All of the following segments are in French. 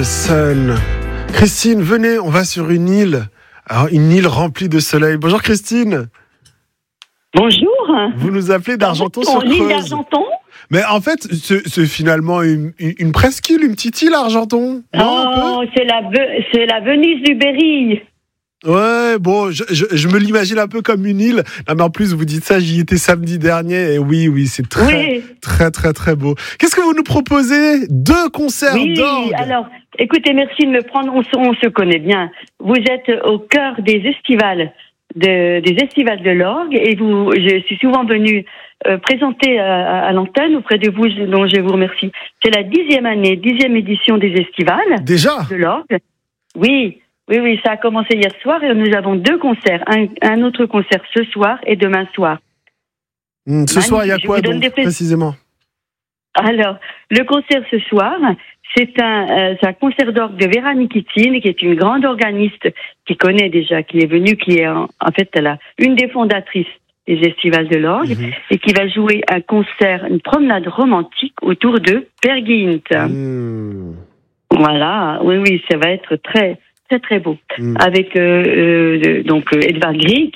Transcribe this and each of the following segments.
Sun. Christine, venez, on va sur une île. Alors, une île remplie de soleil. Bonjour Christine. Bonjour. Vous nous appelez d'Argenton-sur-Creuse. L'île d'Argenton. Mais en fait, c'est finalement une presqu'île, une petite île, Argenton. Non, c'est la Venise du Berry. Ouais, bon, je me l'imagine un peu comme une île. Non, mais en plus, vous dites ça, j'y étais samedi dernier. Et oui, c'est très beau. Qu'est-ce que vous nous proposez? 2 concerts d'orgue. Alors, écoutez, merci de me prendre. On se connaît bien. Vous êtes au cœur des estivales. Des estivales de l'orgue. Et je suis souvent venue présenter à l'antenne auprès de vous, dont je vous remercie. C'est la 10e édition des estivales. Déjà? De l'orgue. Oui, ça a commencé hier soir et nous avons 2 concerts. Un autre concert ce soir et demain soir. Ce soir, il y a quoi donc, précisément? Alors, le concert ce soir, c'est un concert d'orgue de Vera Nikitine, qui est une grande organiste qui connaît déjà, qui est venue, qui est en fait une des fondatrices des Estivales de l'orgue, et qui va jouer un concert, une promenade romantique autour de Peer Gynt. Voilà, oui, ça va être très beau. Avec donc Edvard Grieg,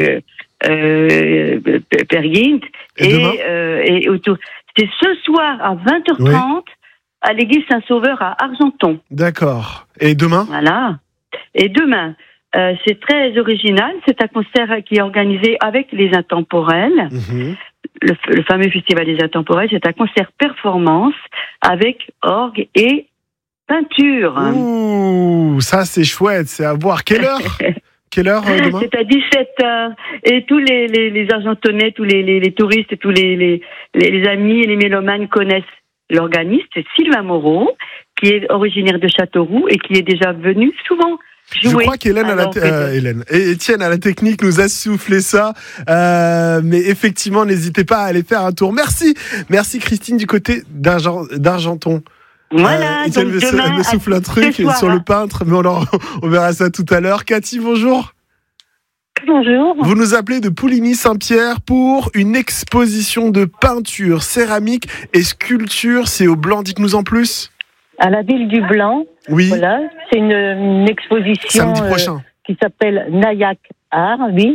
Peer Gynt, et autour. C'est ce soir à 20h30 à l'église Saint-Sauveur à Argenton. D'accord. Et demain? Voilà. Et demain, c'est très original. C'est un concert qui est organisé avec les Intemporels. Le fameux festival des Intemporels, c'est un concert performance avec orgue et peinture. Ouh, ça c'est chouette, c'est à voir. Quelle heure? Quelle heure demain? C'est à 17h. Et tous les Argentonnais, tous les touristes, tous les amis et les mélomanes connaissent l'organiste, c'est Sylvain Moreau, qui est originaire de Châteauroux et qui est déjà venu souvent jouer. Je crois Étienne à la technique nous a soufflé ça. Mais effectivement, n'hésitez pas à aller faire un tour. Merci Christine du côté d'Argenton. Voilà, Étienne me souffle un truc sur le peintre, mais on verra ça tout à l'heure. Cathy, bonjour. Bonjour. Vous nous appelez de Pouligny-Saint-Pierre pour une exposition de peinture, céramique et sculpture. C'est au Blanc, dites-nous en plus. À la ville du Blanc. Oui. Voilà, c'est une exposition qui s'appelle Nayak Art,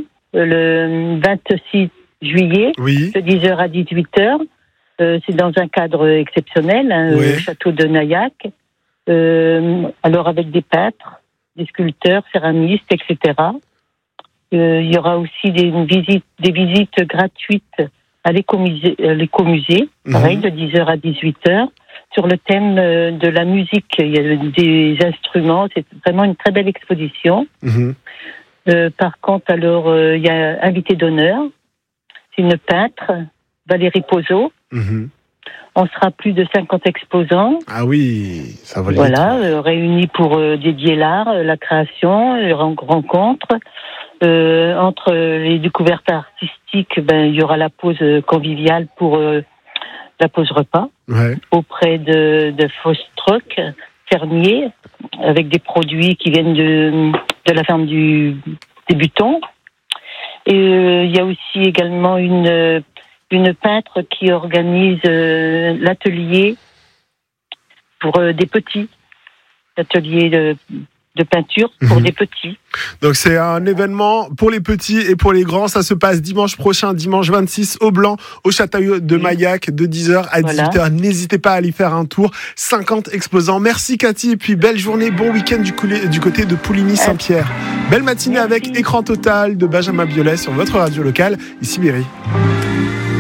le 26 juillet, de 10h à 18h. C'est dans un cadre exceptionnel, le château de Nayak. Alors avec des peintres, des sculpteurs, céramistes, etc. Il y aura aussi des visites gratuites à l'écomusée, pareil, de 10h à 18h, sur le thème de la musique. Il y a des instruments, c'est vraiment une très belle exposition. Par contre, alors, il y a invité d'honneur, c'est une peintre, Valérie Pozzo. On sera plus de 50 exposants. Ah oui, ça va. Voilà, réunis pour dédier l'art, la création, les rencontres. Entre les découvertes artistiques, il y aura la pause conviviale pour la pause repas auprès de Faustruc, fermier, avec des produits qui viennent de la ferme des Butons. Et il y a aussi également une peintre qui organise l'atelier pour des petits, l'atelier de peinture pour des petits. Donc c'est un événement pour les petits et pour les grands. Ça se passe dimanche prochain, dimanche 26 au Blanc, au château de Maillac, de 10h à 18h. N'hésitez pas à aller faire un tour. 50 exposants. Merci Cathy et puis belle journée, bon week-end du côté de Pouligny-Saint-Pierre. Belle matinée avec Écran Total de Benjamin Biolay sur votre radio locale, ici Berry.